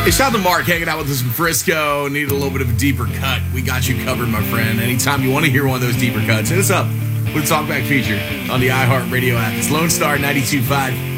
Hey, shout out to Mark hanging out with us in Frisco. Need a little bit of a deeper cut. We got you covered, my friend. Anytime you want to hear one of those deeper cuts, hit us up with a Talkback feature on the iHeartRadio app. It's Lone Star 92.5.